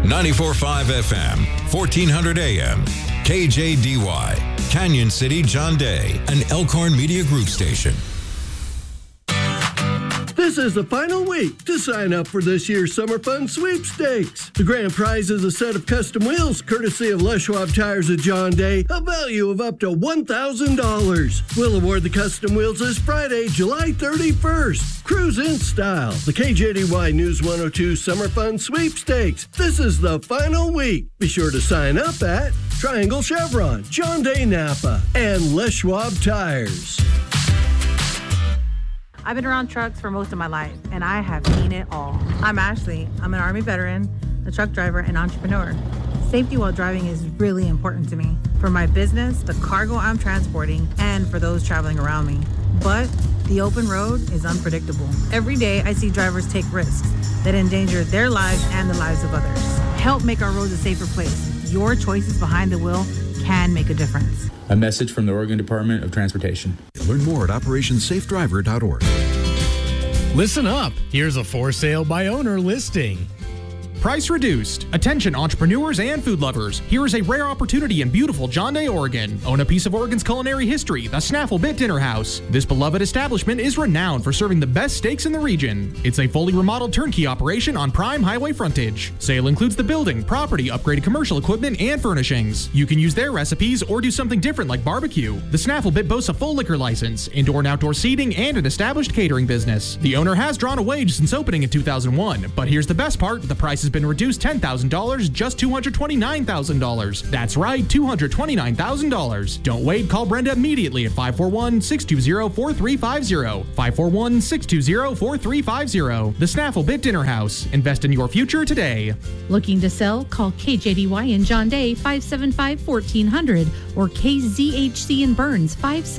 94.5 FM, 1400 AM, KJDY, Canyon City, John Day, an Elkhorn Media Group station. This is the final week to sign up for this year's Summer Fun Sweepstakes. The grand prize is a set of custom wheels, courtesy of Les Schwab Tires of John Day, a value of up to $1,000. We'll award the custom wheels this Friday, July 31st. Cruise in style. The KJDY News 102 Summer Fun Sweepstakes. This is the final week. Be sure to sign up at Triangle Chevron, John Day Napa, and Les Schwab Tires. I've been around trucks for most of my life, and I have seen it all. I'm Ashley. I'm an Army veteran, a truck driver, and entrepreneur. Safety while driving is really important to me. For my business, the cargo I'm transporting, and for those traveling around me. But the open road is unpredictable. Every day, I see drivers take risks that endanger their lives and the lives of others. Help make our roads a safer place. Your choices behind the wheel can make a difference. A message from the Oregon Department of Transportation. Learn more at operationsafedriver.org. Listen up. Here's a for sale by owner listing. Price reduced. Attention entrepreneurs and food lovers. Here is a rare opportunity in beautiful John Day, Oregon. Own a piece of Oregon's culinary history, the Snaffle Bit Dinner House. This beloved establishment is renowned for serving the best steaks in the region. It's a fully remodeled turnkey operation on prime highway frontage. Sale includes the building, property, upgraded commercial equipment, and furnishings. You can use their recipes or do something different like barbecue. The Snaffle Bit boasts a full liquor license, indoor and outdoor seating, and an established catering business. The owner has drawn a wage since opening in 2001, but here's the best part, the price has been reduced $10,000, just $229,000. That's right, $229,000. Don't wait, call Brenda immediately at 541-620-4350. 541-620-4350. The Snaffle Bit Dinner House. Invest in your future today. Looking to sell? Call KJDY in John Day 575-1400 or KZHC in Burns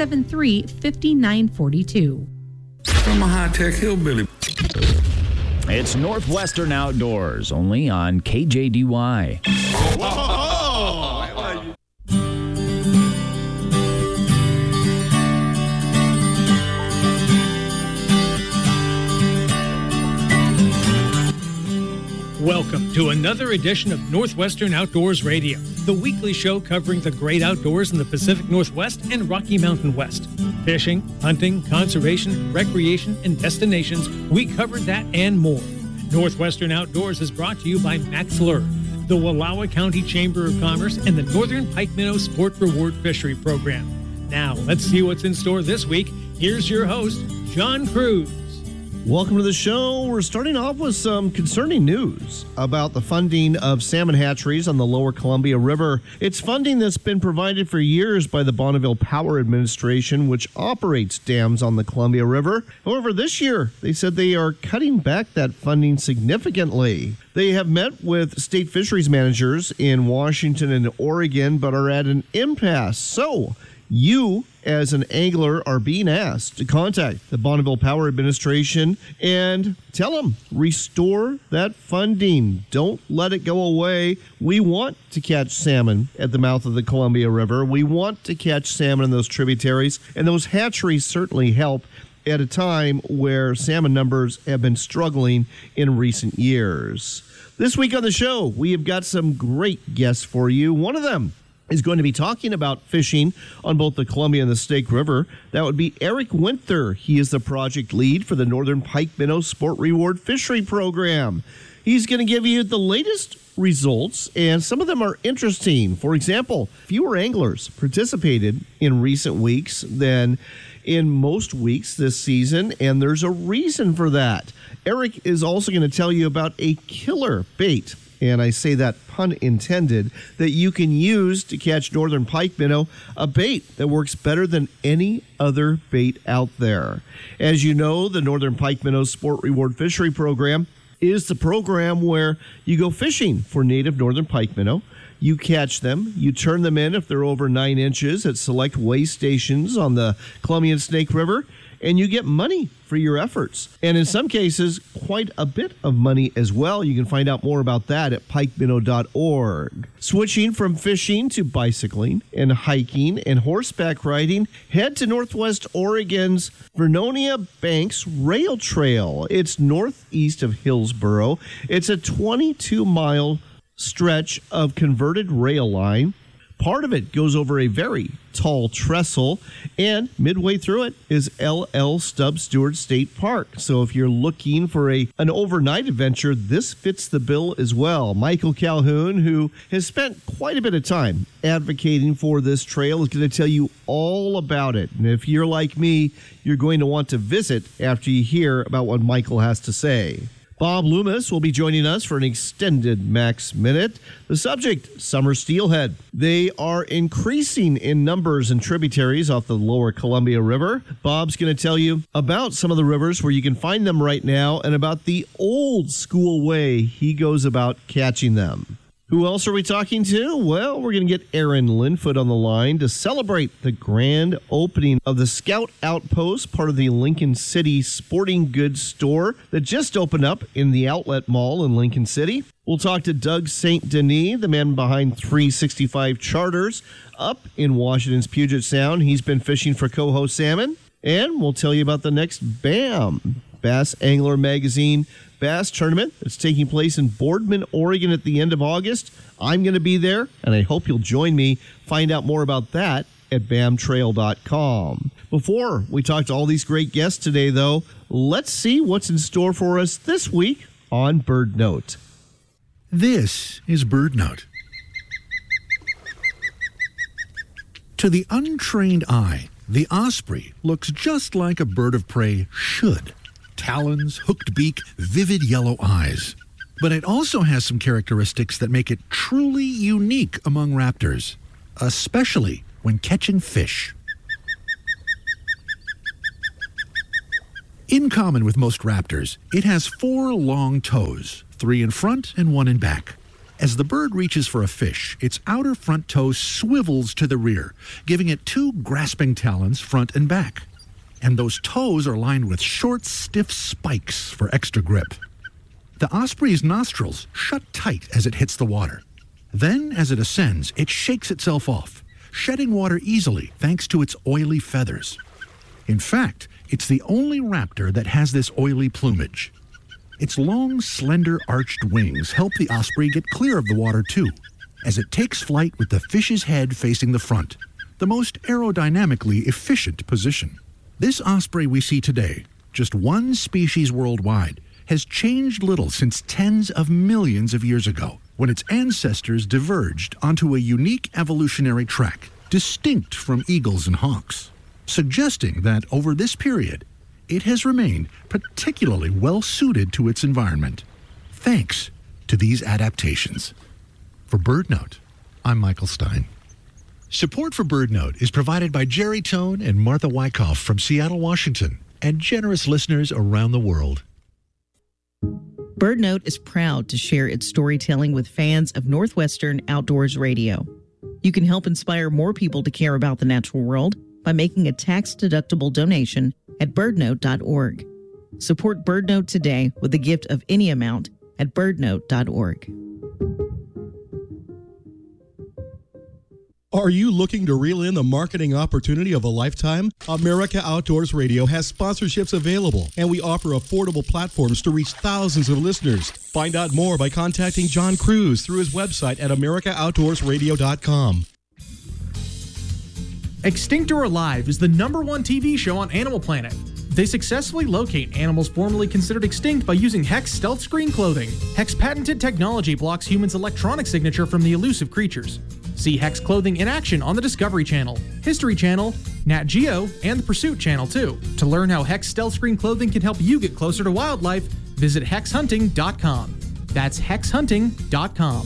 573-5942. I'm a high-tech hillbilly. It's Northwestern Outdoors, only on KJDY. Welcome to another edition of Northwestern Outdoors Radio, the weekly show covering the great outdoors in the Pacific Northwest and Rocky Mountain West. Fishing, hunting, conservation, recreation, and destinations, we cover that and more. Northwestern Outdoors is brought to you by Max Lure, the Wallowa County Chamber of Commerce, and the Northern Pike Minnow Sport Reward Fishery Program. Now, let's see what's in store this week. Here's your host, John Cruz. Welcome to the show. We're starting off with some concerning news about the funding of salmon hatcheries on the lower Columbia River. It's funding that's been provided for years by the Bonneville Power Administration, which operates dams on the Columbia River. However, this year, they said they are cutting back that funding significantly. They have met with state fisheries managers in Washington and Oregon, but are at an impasse. So, you, as an angler, are being asked to contact the Bonneville Power Administration and tell them, restore that funding. Don't let it go away. We want to catch salmon at the mouth of the Columbia River. We want to catch salmon in those tributaries, and those hatcheries certainly help at a time where salmon numbers have been struggling in recent years. This week on the show, we have got some great guests for you. One of them is going to be talking about fishing on both the Columbia and the Snake River. That would be Eric Winther. He is the project lead for the Northern Pike Minnow Sport Reward Fishery Program. He's going to give you the latest results, and some of them are interesting. For example, fewer anglers participated in recent weeks than in most weeks this season, and there's a reason for that. Eric is also going to tell you about a killer bait, and I say that pun intended, that you can use to catch northern pike minnow, a bait that works better than any other bait out there. As you know, the Northern Pike Minnow Sport Reward Fishery Program is the program where you go fishing for native northern pike minnow. You catch them, you turn them in if they're over 9 inches at select weigh stations on the Columbia and Snake River, and you get money for your efforts. And in some cases, quite a bit of money as well. You can find out more about that at pikeminnow.org. Switching from fishing to bicycling and hiking and horseback riding, head to Northwest Oregon's Vernonia Banks Rail Trail. It's northeast of Hillsboro. It's a 22-mile stretch of converted rail line. Part of it goes over a very tall trestle, and midway through it is L.L. Stubbs Stewart State Park. So if you're looking for an overnight adventure, this fits the bill as well. Michael Calhoun, who has spent quite a bit of time advocating for this trail, is going to tell you all about it. And if you're like me, you're going to want to visit after you hear about what Michael has to say. Bob Loomis will be joining us for an extended Max Minute. The subject, summer steelhead. They are increasing in numbers and tributaries off the lower Columbia River. Bob's going to tell you about some of the rivers where you can find them right now and about the old school way he goes about catching them. Who else are we talking to? Well, we're going to get Aaron Linfoot on the line to celebrate the grand opening of the Scout Outpost, part of the Lincoln City Sporting Goods store that just opened up in the Outlet Mall in Lincoln City. We'll talk to Doug St. Denis, the man behind 365 Charters up in Washington's Puget Sound. He's been fishing for coho salmon. And we'll tell you about the next BAM, Bass Angler Magazine Bass Tournament that's taking place in Boardman, Oregon at the end of August. I'm going to be there, and I hope you'll join me. Find out more about that at bamtrail.com. Before we talk to all these great guests today, though, let's see what's in store for us this week on Bird Note. This is Bird Note. To the untrained eye, the osprey looks just like a bird of prey should. Talons, hooked beak, vivid yellow eyes. But it also has some characteristics that make it truly unique among raptors, especially when catching fish. In common with most raptors, it has 4 long toes, 3 in front and 1 in back. As the bird reaches for a fish, its outer front toe swivels to the rear, giving it 2 grasping talons front and back. And those toes are lined with short, stiff spikes for extra grip. The osprey's nostrils shut tight as it hits the water. Then, as it ascends, it shakes itself off, shedding water easily thanks to its oily feathers. In fact, it's the only raptor that has this oily plumage. Its long, slender, arched wings help the osprey get clear of the water too, as it takes flight with the fish's head facing the front, the most aerodynamically efficient position. This osprey we see today, just one species worldwide, has changed little since tens of millions of years ago, when its ancestors diverged onto a unique evolutionary track, distinct from eagles and hawks, suggesting that over this period, it has remained particularly well-suited to its environment, thanks to these adaptations. For BirdNote, I'm Michael Stein. Support for BirdNote is provided by Jerry Tone and Martha Wyckoff from Seattle, Washington, and generous listeners around the world. BirdNote is proud to share its storytelling with fans of Northwestern Outdoors Radio. You can help inspire more people to care about the natural world by making a tax-deductible donation at birdnote.org. Support BirdNote today with a gift of any amount at birdnote.org. Are you looking to reel in the marketing opportunity of a lifetime? America Outdoors Radio has sponsorships available, and we offer affordable platforms to reach thousands of listeners. Find out more by contacting John Cruz through his website at americaoutdoorsradio.com. Extinct or Alive is the #1 TV show on Animal Planet. They successfully locate animals formerly considered extinct by using Hex stealth screen clothing. Hex patented technology blocks humans' electronic signature from the elusive creatures. See Hex clothing in action on the Discovery Channel, History Channel, Nat Geo, and the Pursuit Channel too. To learn how Hex stealth screen clothing can help you get closer to wildlife, visit hexhunting.com. That's hexhunting.com.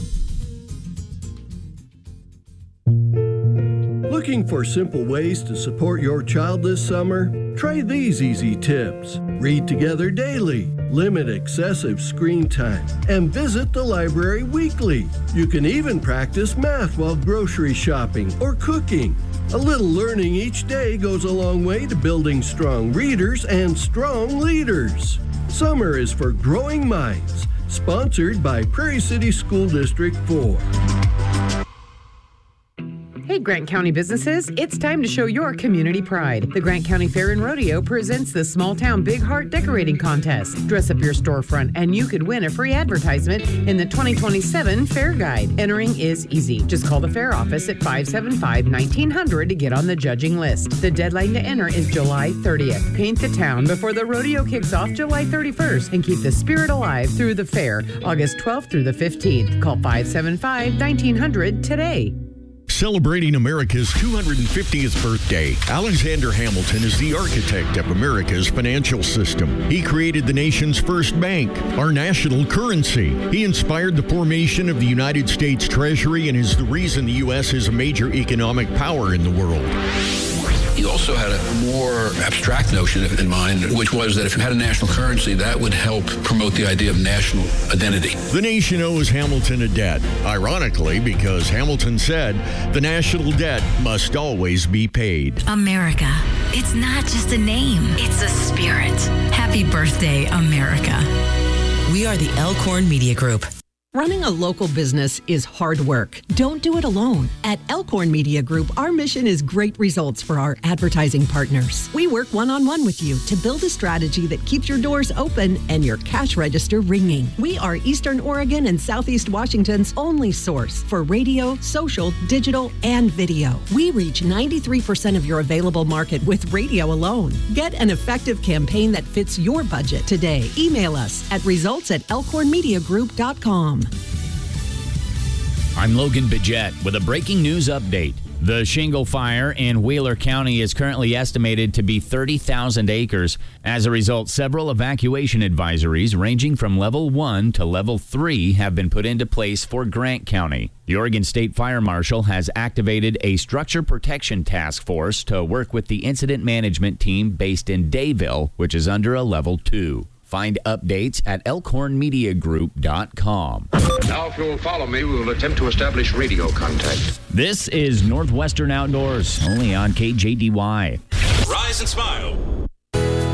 Looking for simple ways to support your child this summer? Try these easy tips. Read together daily, limit excessive screen time, and visit the library weekly. You can even practice math while grocery shopping or cooking. A little learning each day goes a long way to building strong readers and strong leaders. Summer is for growing minds. Sponsored by Prairie City School District 4. Hey Grant County businesses, it's time to show your community pride. The Grant County Fair and Rodeo presents the Small Town Big Heart Decorating Contest. Dress up your storefront and you could win a free advertisement in the 2027 Fair Guide. Entering is easy. Just call the fair office at 575-1900 to get on the judging list. The deadline to enter is July 30th. Paint the town before the rodeo kicks off July 31st and keep the spirit alive through the fair, August 12th through the 15th. Call 575-1900 today. Celebrating America's 250th birthday, Alexander Hamilton is the architect of America's financial system. He created the nation's first bank, our national currency. He inspired the formation of the United States Treasury and is the reason the U.S. is a major economic power in the world. He also had a more abstract notion in mind, which was that if you had a national currency, that would help promote the idea of national identity. The nation owes Hamilton a debt, ironically, because Hamilton said the national debt must always be paid. America. It's not just a name, it's a spirit. Happy birthday, America. We are the Elkhorn Media Group. Running a local business is hard work. Don't do it alone. At Elkhorn Media Group, our mission is great results for our advertising partners. We work one-on-one with you to build a strategy that keeps your doors open and your cash register ringing. We are Eastern Oregon and Southeast Washington's only source for radio, social, digital, and video. We reach 93% of your available market with radio alone. Get an effective campaign that fits your budget today. Email us at results@elkhornmediagroup.com. I'm Logan Bidget with a breaking news update. The shingle fire in Wheeler County is currently estimated to be 30,000 acres. As a result, several evacuation advisories ranging from level 1 to level 3 have been put into place for Grant County. The Oregon State Fire Marshal has activated a structure protection task force to work with the incident management team based in Dayville, which is under a level 2. Find updates at elkhornmediagroup.com. Now, if you'll follow me, we will attempt to establish radio contact. This is Northwestern Outdoors, only on KJDY. Rise and smile.